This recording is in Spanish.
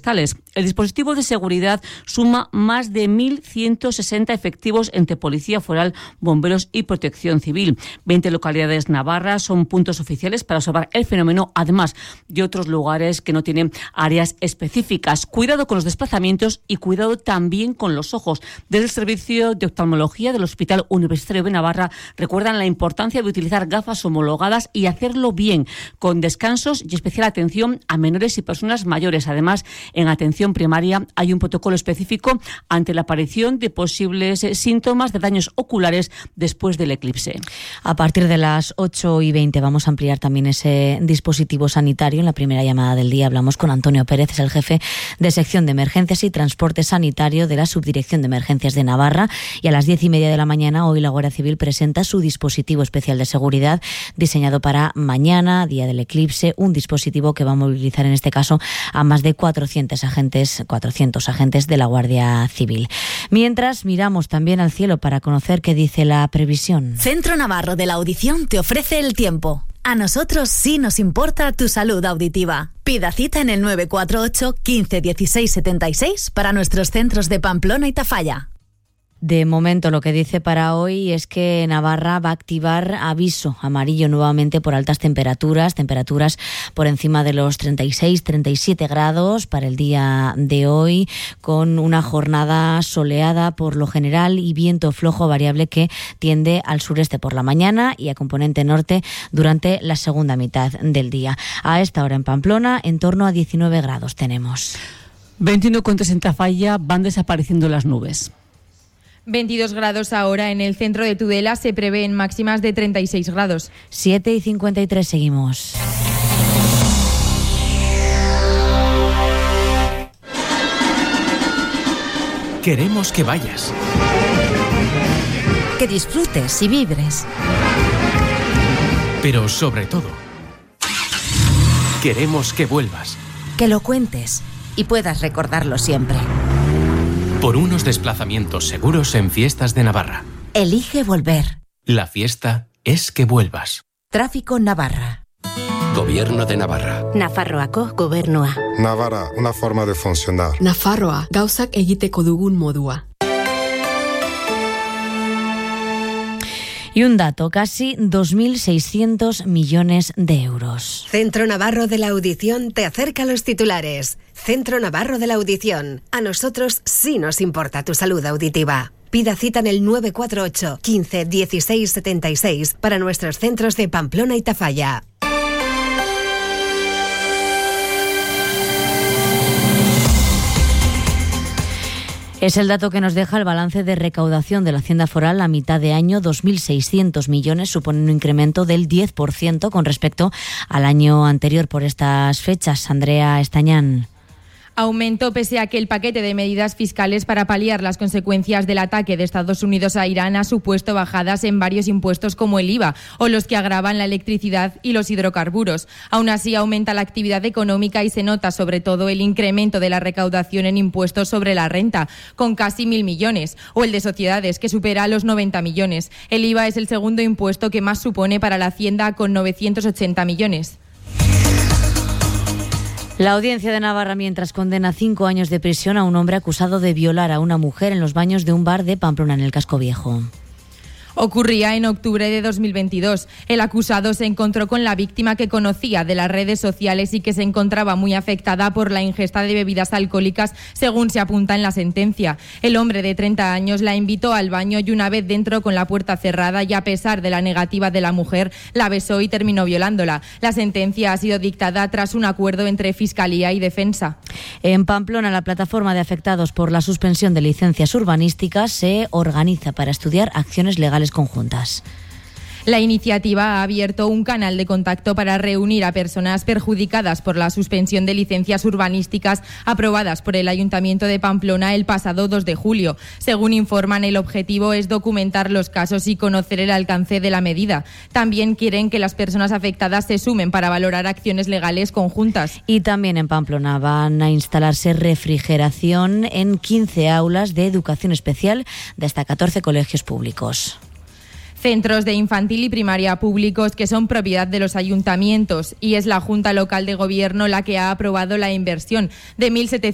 forestales. El dispositivo de seguridad suma más de 1.160 efectivos entre Policía Foral, Bomberos y Protección Civil. 20 localidades navarras son puntos oficiales para observar el fenómeno, además de otros lugares que no tienen áreas específicas. Cuidado con los desplazamientos y cuidado también con los ojos. Desde el Servicio de Oftalmología del Hospital Universitario de Navarra recuerdan la importancia de utilizar gafas homologadas y hacerlo bien, con descansos y especial atención a menores y personas mayores. Además, en atención primaria hay un protocolo específico ante la aparición de posibles síntomas de daños oculares después del eclipse. A partir de las 8:20 vamos a ampliar también ese dispositivo sanitario. En la primera llamada del día hablamos con Antonio Pérez, es el jefe de sección de emergencias y transporte sanitario de la Subdirección de Emergencias de Navarra, y a las 10:30 de la mañana hoy la Guardia Civil presenta su dispositivo especial de seguridad diseñado para mañana, día del eclipse, un dispositivo que va a movilizar en este caso a más de 400 agentes de la Guardia Civil. Mientras miramos también al cielo para conocer qué dice la previsión. Centro Navarro de la Audición te ofrece el tiempo. A nosotros sí nos importa tu salud auditiva. Pida cita en el 948 15 16 76 para nuestros centros de Pamplona y Tafalla. De momento lo que dice para hoy es que Navarra va a activar aviso amarillo nuevamente por altas temperaturas por encima de los 36-37 grados para el día de hoy, con una jornada soleada por lo general y viento flojo variable que tiende al sureste por la mañana y a componente norte durante la segunda mitad del día. A esta hora en Pamplona en torno a 19 grados tenemos. 21,3 en Tafalla, van desapareciendo las nubes. 22 grados ahora en el centro de Tudela, se prevén máximas de 36 grados. 7:53 seguimos. Queremos que vayas. Que disfrutes y vibres. Pero sobre todo, queremos que vuelvas. Que lo cuentes y puedas recordarlo siempre. Por unos desplazamientos seguros en Fiestas de Navarra. Elige volver. La fiesta es que vuelvas. Tráfico Navarra. Gobierno de Navarra. Nafarroako gobernua. Navarra, una forma de funcionar. Nafarroa, gauzak egiteko dugun modua. Y un dato, casi 2.600 millones de euros. Centro Navarro de la Audición te acerca los titulares. Centro Navarro de la Audición. A nosotros sí nos importa tu salud auditiva. Pida cita en el 948 15 16 76 para nuestros centros de Pamplona y Tafalla. Es el dato que nos deja el balance de recaudación de la Hacienda Foral a mitad de año. 2.600 millones, supone un incremento del 10% con respecto al año anterior por estas fechas. Andrea Estañán. Aumento pese a que el paquete de medidas fiscales para paliar las consecuencias del ataque de Estados Unidos a Irán ha supuesto bajadas en varios impuestos como el IVA o los que agravan la electricidad y los hidrocarburos. Aún así, aumenta la actividad económica y se nota sobre todo el incremento de la recaudación en impuestos sobre la renta, con casi 1.000 millones, o el de sociedades, que supera los 90 millones. El IVA es el segundo impuesto que más supone para la Hacienda, con 980 millones. La Audiencia de Navarra, mientras, condena 5 años de prisión a un hombre acusado de violar a una mujer en los baños de un bar de Pamplona, en el Casco Viejo. Ocurría en octubre de 2022. El acusado se encontró con la víctima, que conocía de las redes sociales y que se encontraba muy afectada por la ingesta de bebidas alcohólicas, según se apunta en la sentencia. El hombre de 30 años la invitó al baño y, una vez dentro con la puerta cerrada y a pesar de la negativa de la mujer, la besó y terminó violándola. La sentencia ha sido dictada tras un acuerdo entre Fiscalía y Defensa. En Pamplona, la plataforma de afectados por la suspensión de licencias urbanísticas se organiza para estudiar acciones legales conjuntas. La iniciativa ha abierto un canal de contacto para reunir a personas perjudicadas por la suspensión de licencias urbanísticas aprobadas por el Ayuntamiento de Pamplona el pasado 2 de julio. Según informan, el objetivo es documentar los casos y conocer el alcance de la medida. También quieren que las personas afectadas se sumen para valorar acciones legales conjuntas. Y también en Pamplona van a instalarse refrigeración en 15 aulas de educación especial de hasta 14 colegios públicos. Centros de infantil y primaria públicos que son propiedad de los ayuntamientos, y es la Junta Local de Gobierno la que ha aprobado la inversión de 1.700